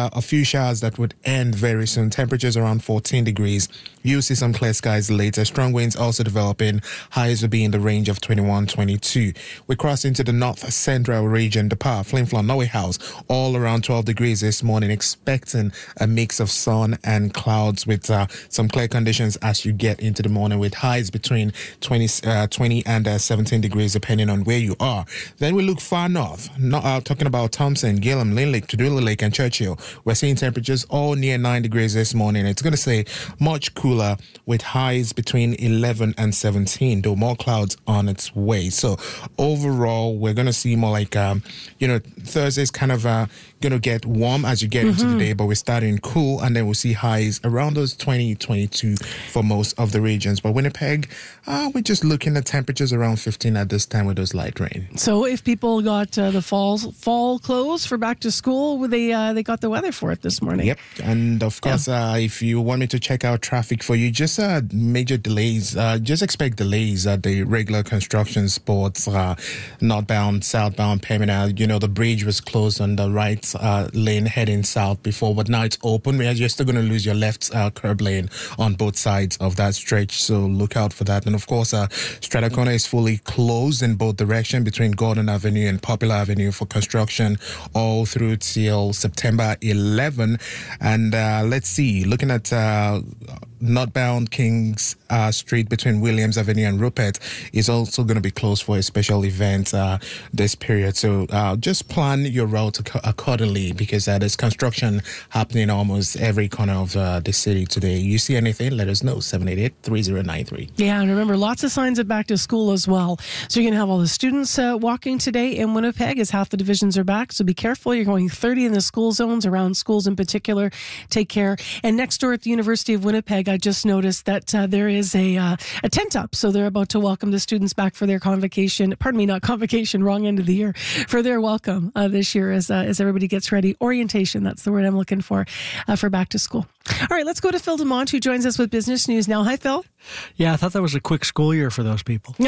a few showers that would end very soon. Temperatures around 14 degrees. You'll see some clear skies later. Strong winds also developing. Highs will be in the range of 21, 22. We cross into the north central region. The Par, Flin Flon, Norway House, all around 12 degrees this morning. Expecting a mix of sun and clouds with some clear conditions as you get into the morning, with highs between 20 and 17 degrees depending on where you are. Then we look far north, talking about Thompson, Gillam, Lynn Lake, Tudula Lake and Churchill. We're seeing temperatures all near 9 degrees this morning. It's going to stay much cooler with highs between 11 and 17, though more clouds on its way. So overall, we're going to see more like, Thursday's kind of going to get warm as you get into the day, but we're starting cool, and then we'll see highs around those 20, 22 for most of the regions. But Winnipeg, we're just looking at temperatures around 15 at this time with those light rain. So if people got the fall clothes for back to school, they got the weather for it this morning. Yep. And of course, if you want me to check out traffic for you, just major delays. Just expect delays at the regular construction spots, northbound, southbound terminal. The bridge was closed on the right lane heading south before, but now it's open. You're still going to lose your left curb lane on both sides of that stretch, so look out for that. And of course, Strathcona is fully closed in both directions between Gordon Avenue and Popular Avenue for construction all through till September 11. And let's see, looking at northbound Kings Street between Williams Avenue and Rupert is also going to be closed for a special event this period. So just plan your route accordingly, because there's construction happening almost every corner of the city today. You see anything, let us know, 788-3093. Yeah, and remember, lots of signs of back to school as well. So you're going to have all the students walking today in Winnipeg as half the divisions are back. So be careful. You're going 30 in the school zones, around schools in particular. Take care. And next door at the University of Winnipeg, I just noticed that there is a tent up. So they're about to welcome the students back for their convocation. Pardon me, not convocation, wrong end of the year. For their welcome this year as everybody gets ready. Orientation, that's the word I'm looking for back to school. All right, let's go to Phil Dumont, who joins us with Business News now. Hi, Phil. Yeah, I thought that was a quick school year for those people.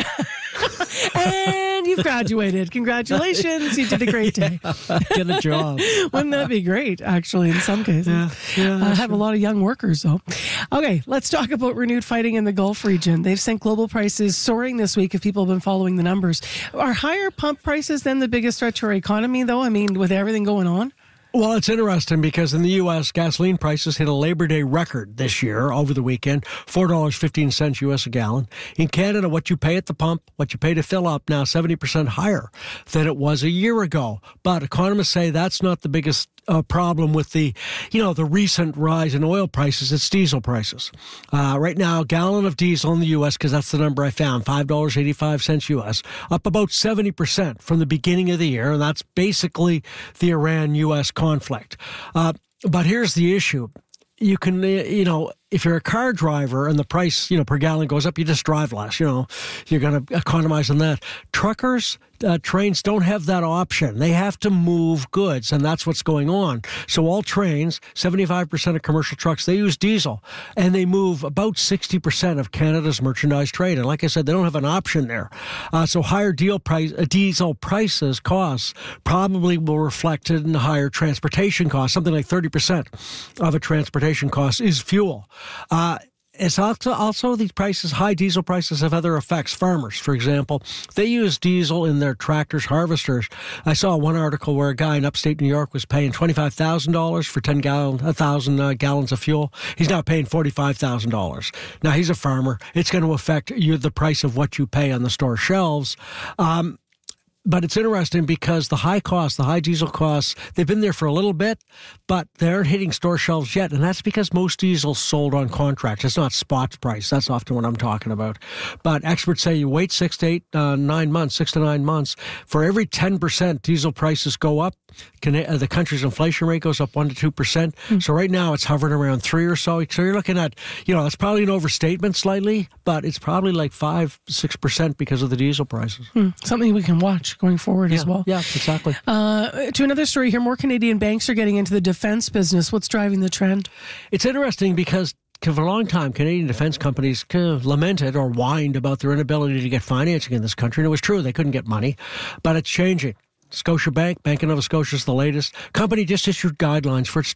And you've graduated. Congratulations. You did a great day. Get a job. Wouldn't that be great, actually, in some cases? Yeah, I have a lot of young workers, though. Okay, let's talk about renewed fighting in the Gulf region. They've sent global prices soaring this week, if people have been following the numbers. Are higher pump prices then the biggest threat to our economy, though? I mean, with everything going on? Well, it's interesting because in the U.S., gasoline prices hit a Labor Day record this year over the weekend, $4.15 U.S. a gallon. In Canada, what you pay at the pump, what you pay to fill up, now 70% higher than it was a year ago. But economists say that's not the biggest problem with the recent rise in oil prices. It's diesel prices. Right now, a gallon of diesel in the U.S., because that's the number I found, $5.85 U.S., up about 70% from the beginning of the year, and that's basically the Iran-U.S. conflict. But here's the issue. You can, if you're a car driver and the price, per gallon goes up, you just drive less, you're going to economize on that. Truckers, trains don't have that option. They have to move goods, and that's what's going on. So all trains, 75% of commercial trucks, they use diesel, and they move about 60% of Canada's merchandise trade. And like I said, they don't have an option there. So higher diesel prices, costs, probably will reflect in higher transportation costs. Something like 30% of a transportation cost is fuel. It's also these prices, high diesel prices have other effects. Farmers, for example, they use diesel in their tractors, harvesters. I saw one article where a guy in upstate New York was paying $25,000 for 1,000 gallons of fuel. He's now paying $45,000. Now, he's a farmer. It's going to affect the price of what you pay on the store shelves. But it's interesting because the high diesel costs, they've been there for a little bit, but they aren't hitting store shelves yet. And that's because most diesel's sold on contract. It's not spot price. That's often what I'm talking about. But experts say you wait 6 to 9 months. For every 10% diesel prices go up, the country's inflation rate goes up 1% to 2%. So right now it's hovering around 3 or so. So you're looking at, it's probably an overstatement slightly, but it's probably like 5-6% because of the diesel prices. Something we can watch going forward as well. Yeah, exactly. To another story here, more Canadian banks are getting into the defense business. What's driving the trend? It's interesting because for a long time, Canadian defense companies lamented or whined about their inability to get financing in this country. And it was true, they couldn't get money, but it's changing. Scotiabank, Bank of Nova Scotia is the latest. Company just issued guidelines for its